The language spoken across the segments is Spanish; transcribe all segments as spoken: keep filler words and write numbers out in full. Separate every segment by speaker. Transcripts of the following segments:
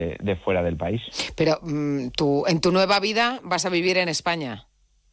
Speaker 1: de fuera del país.
Speaker 2: Pero tú, en tu nueva vida vas a vivir en España.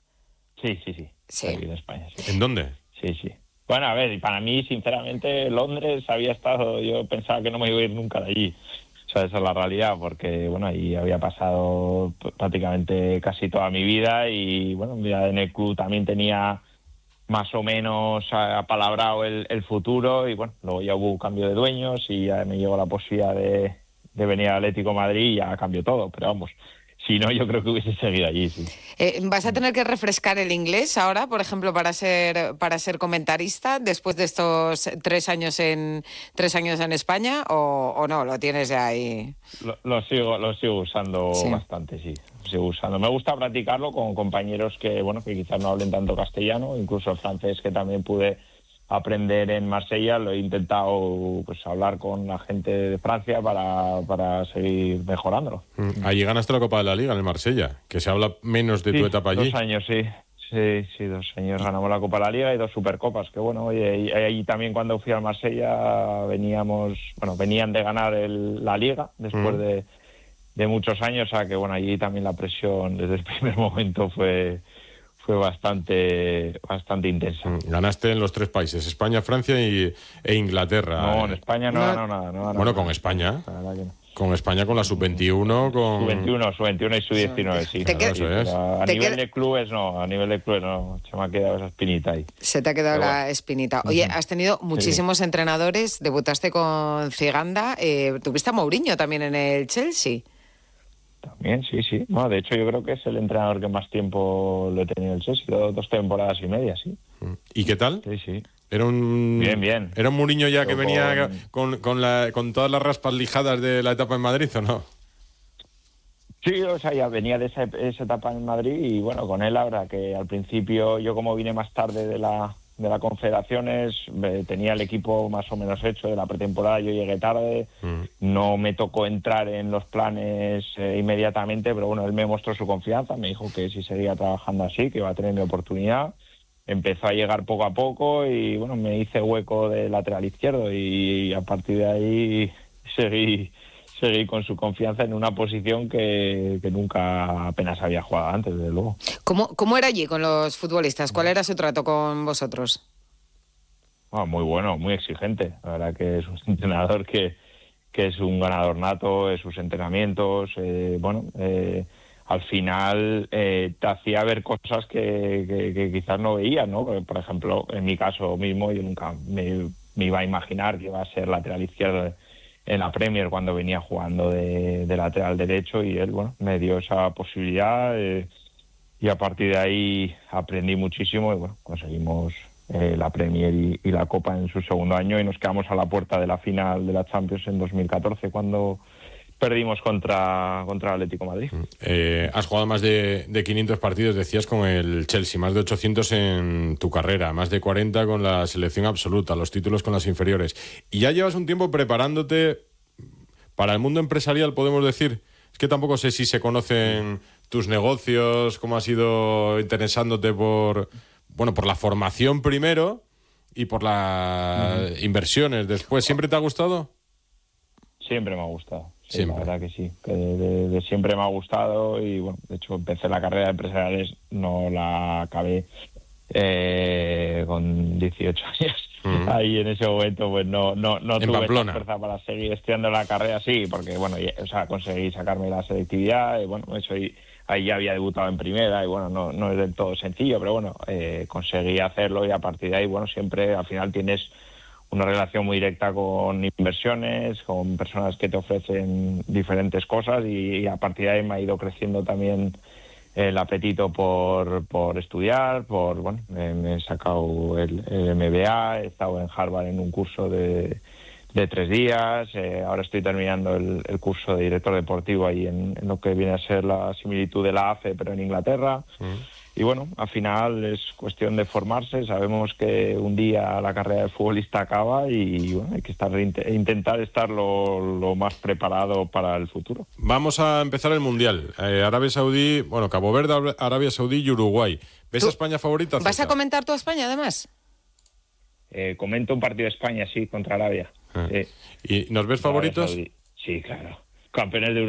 Speaker 1: Sí, sí, sí.
Speaker 2: Sí.
Speaker 1: Voy a vivir en España, sí.
Speaker 3: ¿En dónde?
Speaker 1: Sí, sí. Bueno, a ver, para mí, sinceramente, Londres había estado... Yo pensaba que no me iba a ir nunca de allí. O sea, esa es la realidad, porque, bueno, ahí había pasado prácticamente casi toda mi vida y, bueno, en el club también tenía más o menos apalabrado el, el futuro y, bueno, luego ya hubo un cambio de dueños y ya me llegó la posibilidad de, de venir al Atlético de Madrid y ya cambió todo, pero vamos... Si no, yo creo que hubiese seguido allí, sí.
Speaker 2: Eh, ¿Vas a tener que refrescar el inglés ahora, por ejemplo, para ser para ser comentarista después de estos tres años en tres años en España o, o no? ¿Lo tienes ya ahí?
Speaker 1: Lo, lo sigo lo sigo usando
Speaker 2: sí.
Speaker 1: bastante, sí. Lo sigo usando. Me gusta practicarlo con compañeros que, bueno, que quizás no hablen tanto castellano, incluso el francés que también pude aprender en Marsella, lo he intentado pues hablar con la gente de Francia para, para seguir mejorándolo.
Speaker 3: Mm. Allí ganaste la Copa de la Liga en el Marsella, que se habla menos de
Speaker 1: sí,
Speaker 3: tu etapa allí.
Speaker 1: Dos años, sí. Sí, sí, dos años ganamos la Copa de la Liga y dos Supercopas, que bueno, oye, y ahí también cuando fui al Marsella veníamos, bueno, venían de ganar el, la Liga después mm. de, de muchos años, o sea que bueno, allí también la presión desde el primer momento fue... fue bastante bastante intensa.
Speaker 3: Ganaste en los tres países, España, Francia y, e Inglaterra.
Speaker 1: No, en España no, no ganó nada. No,
Speaker 3: bueno, con España.
Speaker 1: No.
Speaker 3: Con España, con la sub veintiuno, con...
Speaker 1: sub veintiuno, sub veintiuno y sub diecinueve, sí.
Speaker 3: Te claro, eso es.
Speaker 1: A
Speaker 2: te
Speaker 1: nivel
Speaker 2: qued...
Speaker 1: de clubes no, a nivel de clubes no, se me ha quedado esa espinita ahí.
Speaker 2: Se te ha quedado
Speaker 1: Pero
Speaker 2: la
Speaker 1: bueno.
Speaker 2: espinita. Oye, has tenido muchísimos sí. entrenadores, debutaste con Ciganda, eh, tuviste a Mourinho también en el Chelsea.
Speaker 1: También, sí, sí. Bueno, de hecho, yo creo que es el entrenador que más tiempo lo he tenido en el Chelsea, dos temporadas y media, sí.
Speaker 3: ¿Y qué tal?
Speaker 1: Sí, sí.
Speaker 3: Era un
Speaker 1: bien, bien.
Speaker 3: Era un Mourinho ya que
Speaker 1: Yo
Speaker 3: venía con, con, con, la, con todas las raspas lijadas de la etapa en Madrid, ¿o no?
Speaker 1: Sí, o sea, ya venía de esa, esa etapa en Madrid y bueno, con él ahora que al principio yo como vine más tarde de la de la Confederaciones, eh, tenía el equipo más o menos hecho de la pretemporada, yo llegué tarde, mm. no me tocó entrar en los planes eh, inmediatamente, pero bueno, él me mostró su confianza, me dijo que si seguía trabajando así, que iba a tener mi oportunidad, empezó a llegar poco a poco y bueno, me hice hueco de lateral izquierdo y a partir de ahí seguí seguí con su confianza en una posición que, que nunca apenas había jugado antes, desde luego.
Speaker 2: ¿Cómo, ¿Cómo era allí con los futbolistas? ¿Cuál era su trato con vosotros?
Speaker 1: Oh, muy bueno, muy exigente. La verdad que es un entrenador que, que es un ganador nato en sus entrenamientos. Eh, bueno, eh, al final eh, te hacía ver cosas que, que, que quizás no veías, ¿no? Por ejemplo, en mi caso mismo, yo nunca me, me iba a imaginar que iba a ser lateral izquierdo de, en la Premier cuando venía jugando de, de lateral derecho y él, bueno, me dio esa posibilidad eh, y a partir de ahí aprendí muchísimo y, bueno, conseguimos eh, la Premier y, y la Copa en su segundo año y nos quedamos a la puerta de la final de la Champions en dos mil catorce cuando perdimos contra, contra el Atlético de Madrid.
Speaker 3: Eh, has jugado más de, de quinientos partidos, decías, con el Chelsea, más de ochocientos en tu carrera, más de cuarenta con la selección absoluta, los títulos con las inferiores. Y ya llevas un tiempo preparándote para el mundo empresarial, podemos decir. Es que tampoco sé si se conocen tus negocios, cómo has ido interesándote por, bueno, por la formación primero y por las uh-huh. inversiones después. ¿Siempre te ha gustado?
Speaker 1: Siempre me ha gustado. Sí,
Speaker 3: siempre.
Speaker 1: La verdad que sí, que de, de, de siempre me ha gustado y bueno, de hecho empecé la carrera de empresariales, no la acabé eh, con dieciocho años. Uh-huh. Ahí en ese momento pues no no no tuve
Speaker 3: Pamplona.
Speaker 1: fuerza para seguir estudiando la carrera, sí, porque bueno, ya, o sea, conseguí sacarme la selectividad y bueno, eso y, ahí ya había debutado en primera y bueno, no no es del todo sencillo, pero bueno, eh, conseguí hacerlo y a partir de ahí, bueno, siempre al final tienes una relación muy directa con inversiones, con personas que te ofrecen diferentes cosas y, y a partir de ahí me ha ido creciendo también el apetito por, por estudiar, por bueno, me, me he sacado el, el M B A, he estado en Harvard en un curso de, de tres días, eh, ahora estoy terminando el, el curso de director deportivo ahí en, en lo que viene a ser la similitud de la A F E, pero en Inglaterra. Uh-huh. Y bueno, al final es cuestión de formarse. Sabemos que un día la carrera de futbolista acaba y bueno, hay que estar intentar estar lo, lo más preparado para el futuro.
Speaker 3: Vamos a empezar el Mundial. Eh, Arabia Saudí, bueno, Cabo Verde, Arabia Saudí y Uruguay. ¿Ves a España favorita?
Speaker 2: ¿Vas a comentar tú a España además?
Speaker 1: Eh, comento un partido de España, sí, contra Arabia.
Speaker 3: Ah.
Speaker 1: Sí.
Speaker 3: ¿Y nos ves favoritos?
Speaker 1: Sí, claro. campeones de